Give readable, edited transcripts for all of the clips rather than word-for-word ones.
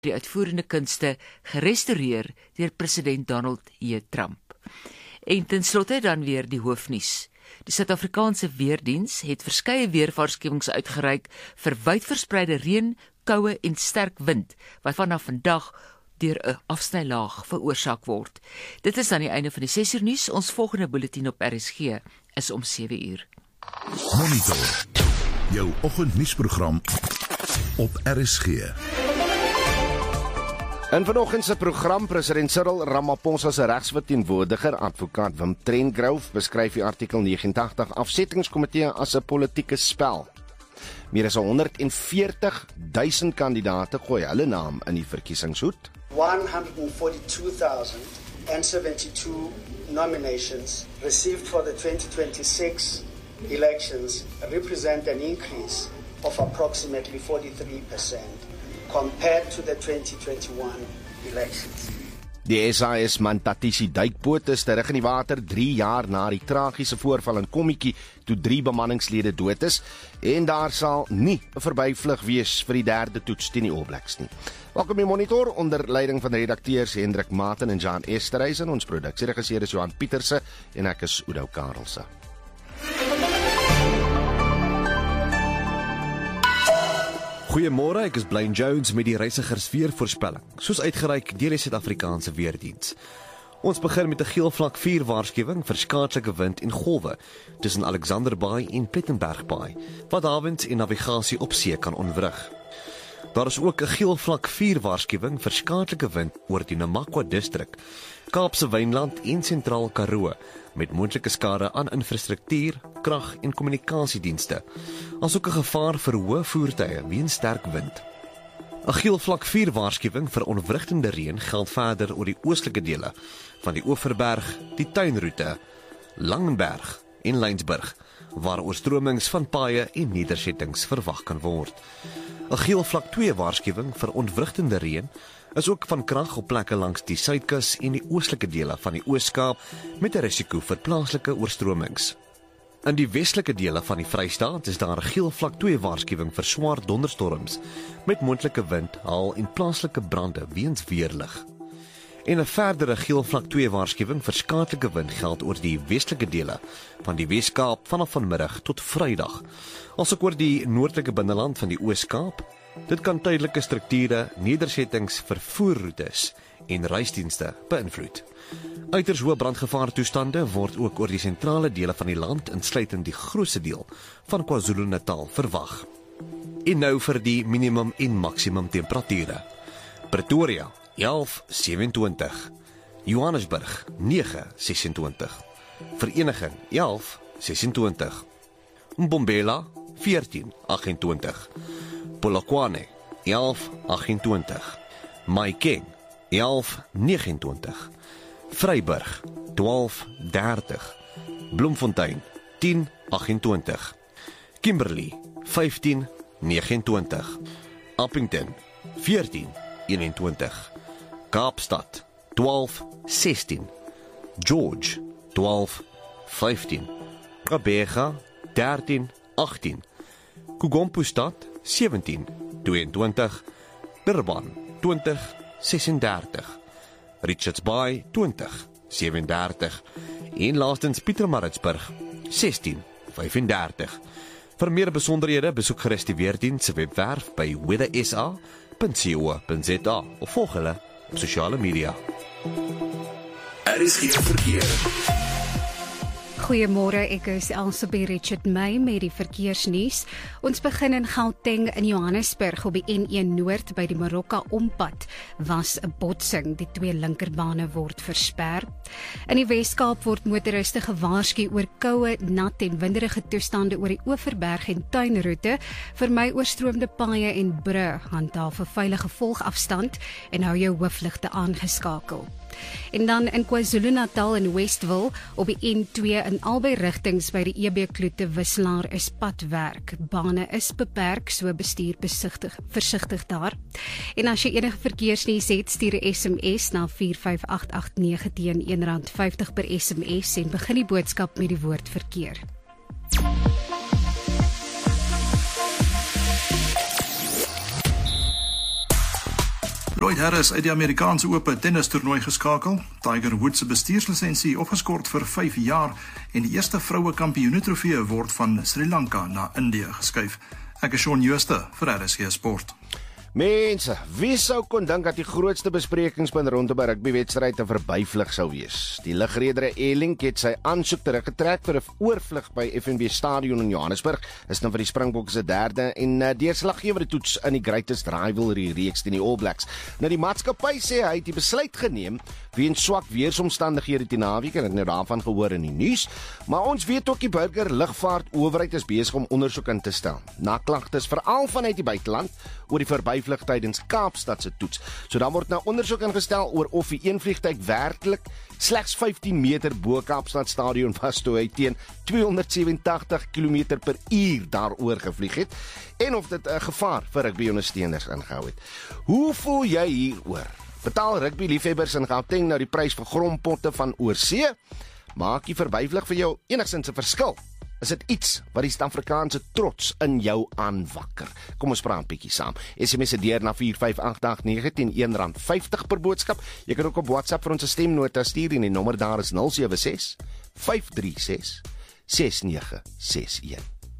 die uitvoerende kunste gerestaureer deur president Donald J. Trump. En ten slotte dan weer die hoofnuus. Die Suid-Afrikaanse Weerdiens het verskeie weerwaarskuwings uitgereik vir wydverspreide reën, koue en sterk wind wat vanaf vandag deur 'n afsnylaag veroorsaak word. Dit is dan die einde van die 6 uur nuus. Ons volgende bulletin op RSG is om 7 uur. Monitor, jou oggendnuusprogram op RSG. In vanoggend se program, president Cyril Ramaphosa se regsverteenwoordiger, advokaat Wim Trengove, beskryf die artikel 89 afsettingskomitee as 'n politieke spel. Meer as 140,000 kandidaate gooi hulle naam in die verkiesingshoed. 142,072 nominations received for the 2026 elections represent an increase of approximately 43% compared to the 2021 elections. Die SAS Mantatisi duikboot is terug in die water 3 jaar na die tragiese voorval in Kommetjie toe 3 bemanningslede dood is en daar sal nie 'n verbyvlug wees vir die 3de toets teen die All Blacks nie. Welkom by Monitor onder leiding van redakteurs Hendrik Maten en Jan Esterhuizen. Ons produksieregisseur is Johan Pieterse en ek is Oudo Karelse. Goeiemôre, ek is Blaine Jones met die reisigersweervoorspelling, soos uitgereik deur die Suid-Afrikaanse Weerdiens. Ons begin met 'n geel vlak 4 waarskuwing vir skadelike wind en golwe tussen Alexander Bay en Plettenberg Bay, wat havens en navigasie op see kan ontwrig. Daar is ook 'n geel vlak 4 waarskuwing vir skadelike wind oor die Namakwa distrik, Kaapse Wynland en Sentraal Karoo, met moontlike skade aan infrastruktuur, krag en kommunikasiedienste, asook 'n gevaar vir hoë voertuie weens sterk wind. 'n Geel vlak 4 waarskuwing vir ontwrigtende reën geld verder oor die oostelike dele van die Oeverberg, die Tuinroete, Langenberg en Lynsburg, waar oorstromings van paaie en nedersettings verwag kan word. 'n Geel vlak 2 waarskuwing vir ontwrigtende reën is ook van krag op plekke langs die suidkus en die oostelike dele van die Oos-Kaap met 'n risiko vir plaaslike oorstromings. In die westelike dele van die Vrystaat is daar 'n geel vlak 2 waarskuwing vir swaar donderstorms met moontlike wind, haal en plaaslike brande weens weerlig. En 'n verdere geel vlak 2 waarskuwing vir skadelike wind geld oor die westelike dele van die Wes-Kaap vanaf vanmiddag tot Vrydag, asook oor die noordelike binneland van die Oos-Kaap. Dit kan tydelike strukture, nedersettings, vervoerroetes en reisdienste beïnvloed. Uiters hoë brandgevaartoestande word ook oor die sentrale dele van die land, insluitend die grootste deel van KwaZulu-Natal verwag. En nou vir die minimum en maksimum temperature. Pretoria 11:27, Johannesburg 9:26, Vereniging 11:26, Mbombela 14:28, Polokwane 11:28, Mahikeng 11:29, Vryburg 12:30, Bloemfontein 10:28, Kimberley 15:29, Appington 14:21, Kaapstad 12:16, George 12:15, Gqeberha 13:18, Kugompo-stad 17:22, Durban 20:36, Richards Bay 20:37 en laastens Pietermaritzburg 16:35. Vir meer besonderhede besoek gerus die Weerdiens se webwerf by weathersa.co.za of volg hulle op sosiale media. RSG verkeer. Goeiemôre, ek is Elsabie Richard May met die verkeersnuus. Ons begin in Gauteng in Johannesburg op die N1 Noord by die Marokka ompad was 'n botsing. Die 2 linkerbane word versper. In die Wes-Kaap word motoriste gewaarsku oor koue, nat en winderige toestande oor die Oeverberg en Tuinroete. Vermy oorstroomde paaie en brûe, handhaaf 'n veilige volgafstand en hou jou hoofligte aangeskakel. En dan in KwaZulu-Natal en Westville op die N2 in albei rigtings by die EB Kloete wisselaar is padwerk. Bane is beperk, so bestuur versigtig daar. En as jy enige verkeersnuus het, stuur 'n SMS na 45889 teen R1.50 per SMS en begin die boodskap met die woord verkeer. Lloyd Harris uit die Amerikaanse Ope tennistoernooi geskakel, Tiger Woods se bestuurslisensie opgeskort vir 5 jaar en die eerste vroue kampioenetrofee word van Sri Lanka na Indië geskuif. Ek is Shaun Jooste vir RSG Sport. Mense, wie sou kon dink dat die grootste besprekingspunt rondom 'n rugbywedstryd 'n verbyvlug sou wees? Die lugreder Airlink het sy aansoek teruggetrek vir 'n oorvlug by FNB Stadion in Johannesburg. Is nou vir die Springboks se derde en deurslaggewende toets in die Greatest Rivalry reeks teen die All Blacks. Nou die maatskappy sê hy het die besluit geneem weens swak weeromstandighede die naweek en het nou daarvan gehoor in die nuus. Maar ons weet ook die burger lugvaart owerheid is besig om ondersoek in te stel na klagtes veral vanuit die buiteland oor die verbyvlug tydens Kaapstad se toets. So dan word nou ondersoek ingestel oor of die een vliegtuig werklik slegs 15 meter bo Kaapstad stadion was toe hy teen 287 km/h daaroor gevlieg het en of dit 'n gevaar vir rugbyondersteuners ingehou het. Hoe voel jy hieroor? Betaal rugby-liefhebbers in Gauteng nou die prys vir grondpotte van oorsee? Maak die verbyvlug vir jou enigstens 'n verskil? Is dit iets wat die Suid-Afrikaanse trots in jou aanwakker? Kom ons praat 'n bietjie saam. SMS deur na 45889 teen R1.50 per boodskap. Jy kan ook op WhatsApp vir ons 'n stemnota stuur en die nommer daar is 076 536 6961.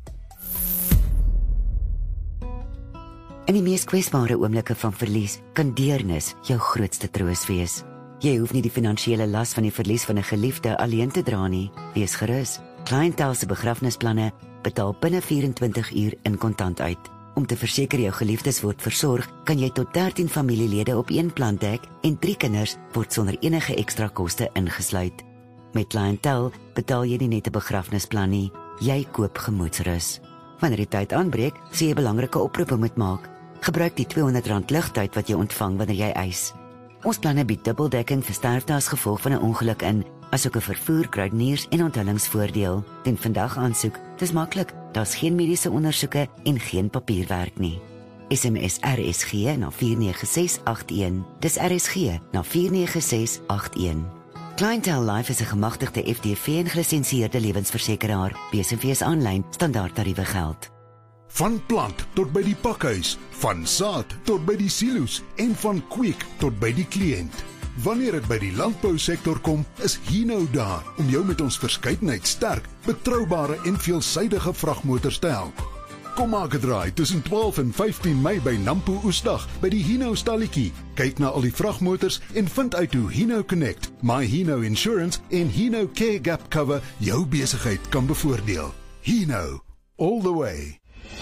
In die mees kwesbare oomblikke van verlies kan deernis jou grootste troos wees. Jy hoef nie die finansiële las van die verlies van 'n geliefde alleen te dra nie. Wees gerus. Clientele se begrafnisplanne betaal binne 24 uur in kontant uit. Om te verseker jou geliefdes word versorg, kan jy tot 13 familielede op een plan dek en 3 kinders word sonder enige ekstra koste ingesluit. Met Clientele betaal jy nie net 'n begrafnisplan nie, jy koop gemoedsrus. Wanneer die tyd aanbreek, sê jy belangrike oproepe moet maak. Gebruik die R200 ligtyd wat jy ontvang wanneer jy eis. Ons planne bied dubbeldekking vir sterfte as gevolg van 'n ongeluk in, asook 'n vervoer, kruideniers en onthullingsvoordeel. Doen vandag aansoek. Dis maklik. Daar's geen mediese ondersoeke en geen papierwerk nie. SMS RSG na 49681. Dis RSG na 49681. Clientele Life is 'n gemagtigde FDV en gelisensieerde lewensversekeraar. BSV aanlyn standaardtariewe geld. Van plant tot by die pakhuis, van saad tot by die silo's en van kweek tot by die kliënt. Wanneer dit by die landbousektor kom, is Hino daar om jou met ons verskeidenheid sterk, betroubare en veelsidige vragmotors te help. Kom maak 'n draai tussen 12 en 15 Mei by Nampo Oesdag by die Hino stalletjie. Kyk na al die vragmotors en vind uit hoe Hino Connect, My Hino Insurance en Hino Care Gap Cover jou besigheid kan bevoordeel. Hino, all the way.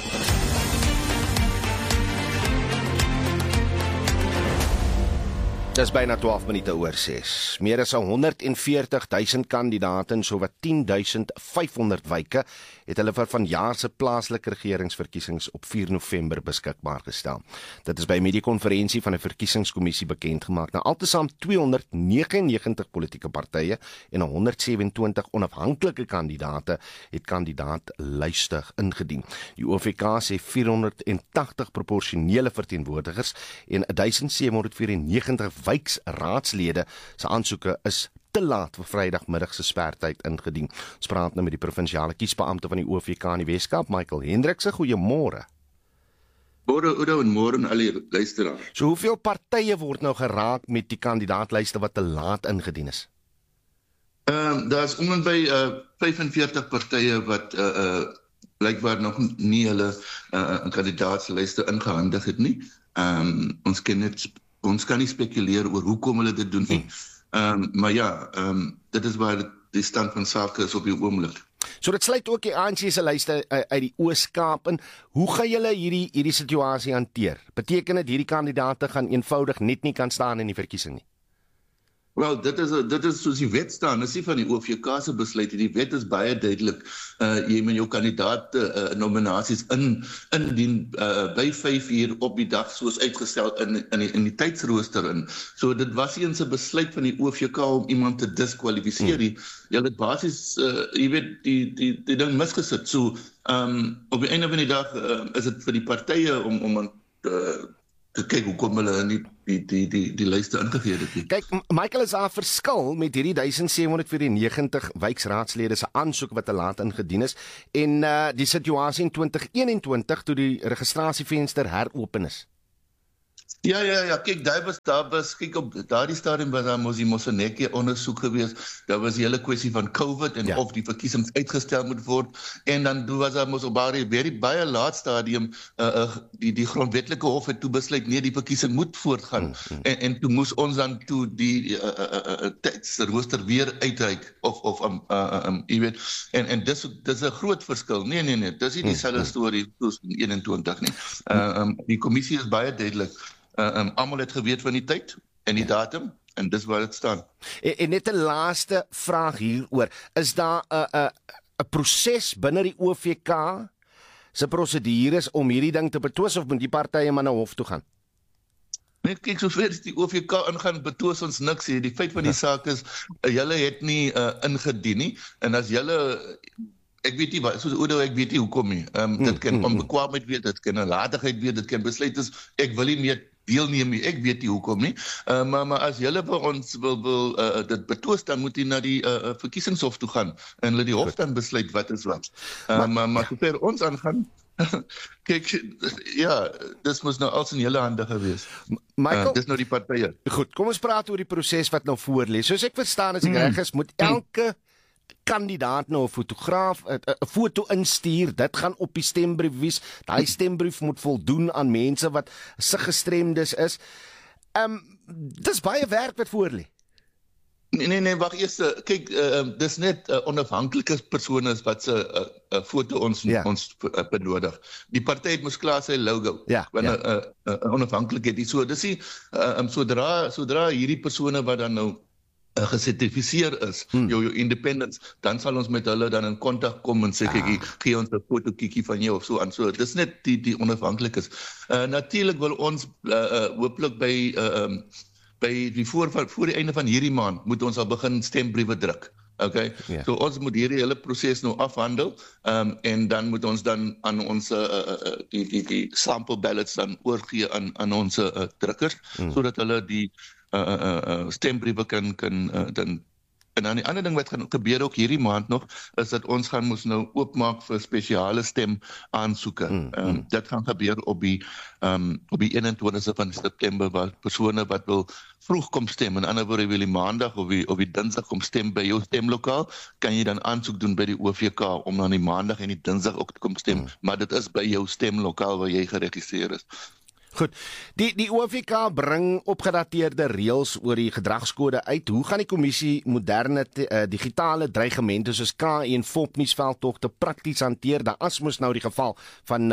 Dis byna 12 minute oor 6. Meer as 140,000 kandidate in sowat 10,500 wyke het hulle vir vanjaar se plaaslike regeringsverkiesings op 4 November beskikbaar gestel. Dit is by 'n mediekonferensie van 'n verkiesingskommissie bekend gemaak. Nou altesaam 299 politieke partye en 127 onafhanklike kandidate het kandidaatlyste ingedien. Die OFK sê 480 proporsionele verteenwoordigers en 1794 wijksraadslede se aansoeke is te laat vir Vrydagmiddag se spertyd ingedien. Ons praat nou met die provinsiale kiesbeampte van die OVK in die Weskaap, Michael Hendrikse. Goeiemôre. Môre Oudo en môre aan al die luisteraars. So hoeveel partye word nou geraak met die kandidaatlyste wat te laat ingedien is? Daar's omtrent by 45 partye wat blykbaar nog nie hulle kandidaatslyste ingehandig het nie. Ons kan nie spekuleer oor hoekom hulle dit doen nie. Maar ja, dit is waar die stand van sake is op die oomblik. So dit sluit ook die ANC se lyste uit die Oos-Kaap in. Hoe gaan julle hierdie situasie hanteer? Beteken dit hierdie kandidaate gaan eenvoudig net nie kan staan in die verkiesing nie? Wel, dit is soos die wet staan, dis nie van die OVK se besluit. Die wet is baie duidelik. Jy moet jou kandidaat nominasies indien by 5 uur op die dag soos uitgestel in die tydsrooster in. So dit was eens 'n besluit van die OVK om iemand te diskwalifiseer. Jy het basies jy weet die ding misgesit. So op die einde van die dag is dit vir die partye om te kyk hoekom hulle nie die lyste ingegee het. Kyk, Michael, is daar 'n verskil met hierdie 1794 wijksraadslede se aansoek wat te laat ingedien is en die situasie in 2021 toe die registrasievenster heropen is? Ja, kyk, daar was kyk op daardie stadium was daar mos die Moseneke ondersoek gewees. Daar was die hele kwessie van COVID en of die verkiesings uitgestel moet word. En dan was daar mos op baie laat stadium die grondwetlike hof het toe besluit nee, die verkiesing moet voortgaan. En toe moes ons dan toe die tydsrooster weer uitreik of jy weet. En dis 'n groot verskil. Nee, dis nie dieselfde storie soos in 21 nie. Die kommissie is baie duidelik. Almal het geweet van die tyd en die datum en dis waar dit staan. En net 'n laaste vraag hieroor. Is daar 'n proses binne die OVK se prosedures om hierdie ding te betwis of moet die partye maar na hof toe gaan? Nee, kyk, sover die OVK ingaan, betwis ons niks hier. Die feit van die saak is, julle het nie ingedien nie en as julle ek weet nie wat, soos Oudo, ek weet nie hoekom nie. Dit kan onbekwaamheid wees, dit kan nalatigheid wees, dit kan besluit is, ek wil nie meer deelneem nie, ek weet nie hoekom nie. Maar as julle vir ons wil dit betwis, dan moet jy na die verkiesingshof toe gaan en hulle die hof dan besluit wat is wat. Maar sover ons aangaan, kyk, ja, dis moes nou als in julle hande gewees. Michael, dis nou die partye. Goed, kom ons praat oor die proses wat nou voor lê. Soos ek verstaan as ek reg is, moet elke kandidaat nou 'n fotograaf 'n foto instuur, dit gaan op die stembrief wees. Daai stembrief moet voldoen aan mense wat siggestremdes is. Dis baie werk wat voor lê. Nee, wag eers. Kyk, dis net onafhanklike persone wat se foto ons benodig. Die party het mos klaar sy logo. Wanneer onafhanklikheid is so. Dis nie sodra hierdie persone wat dan nou gesertifiseer is, jou independence, dan sal ons met hulle dan in kontak kom en sê, gee ons 'n fotokiekie van jou of so aan. So, dis net die onafhanklikes. Natuurlik wil ons hooplik by die voor die einde van hierdie maand moet ons al begin stembriewe druk. Okay? So ons moet hierdie hele proses nou afhandel en dan moet ons dan aan ons die sample ballots dan oorgee aan ons drukkers, sodat hulle die stembriewe kan dan. En dan die ander ding wat gaan gebeur ook hierdie maand nog, is dat ons gaan moes nou oopmaak vir spesiale stem aansoeke. Dit gaan gebeur op die 21ste van September, waar persone wat wil vroeg kom stem, en ander woorde wil die maandag of die dinsdag kom stem by jou stemlokaal, kan jy dan aansoek doen by die OVK om dan die maandag en die dinsdag ook te kom stem, maar dit is by jou stemlokaal waar jy geregistreer is. Goed, die OVK bring opgedateerde reëls oor die gedragskode uit. Hoe gaan die kommissie moderne digitale dreigemente soos KI en Fopnuusveldtogte prakties hanteer? Daar as mos nou die geval van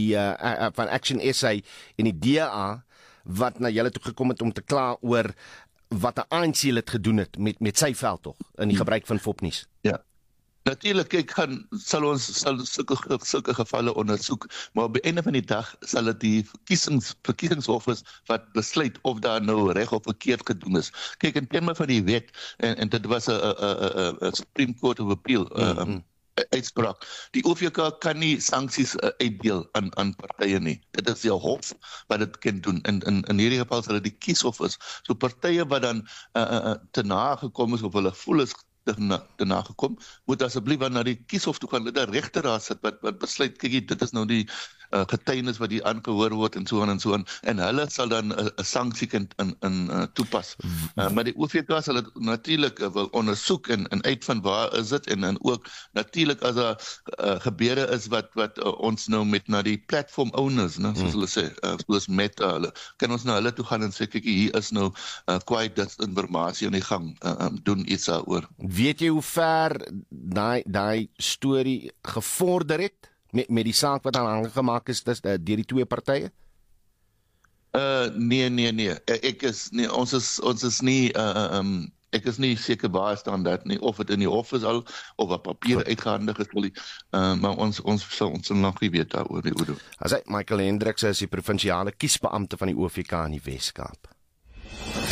van Action SA en die DA wat na julle toe gekom het om te kla oor wat 'n ANC lid gedoen het met sy veldtog in die gebruik van Fopnuus. Ja. Natuurlik, kyk, sal ons sulke gevalle ondersoek, maar op die einde van die dag sal dit die verkiesingshof is wat besluit of daar nou reg of verkeerd gedoen is. Kyk, in terme van die wet, en dit was 'n Supreme Court of Appeal uitspraak. Die OVK kan nie sanksies uitdeel aan partye nie. Dit is die hof wat dit kan doen. In hierdie geval sal dit die kieshof is. So partye wat dan te nagekom is of hulle voel is daarna gekom, moet asseblief na die kieshof toe gaan, die regteraad sit wat besluit, kyk, dit is nou die getuienis wat hier aangehoor word en so aan, en hulle sal dan 'n sanksie in toepas. Maar die OVK sal dit natuurlik wil ondersoek en uit van waar is dit, en ook natuurlik as daar gebeure is wat ons nou met na die platform owners, soos hulle sê, soos Meta, hulle kan ons na hulle toe gaan en sê, kyk, hier is nou quite dit informasie aan die gang, doen iets daaroor. Weet jy hoe ver daai storie gevorder het met die saak wat aangemaak is deur die twee partye? Nee. Ek is nie seker waar staan dat nie, of dit in die hof is al, of wat papiere uitgehandig is, maar ons sal nog nie weet daaroor die Oudo. As hy Michael Hendricks is die provinsiale kiesbeampte van die OVK in die Wes-Kaap.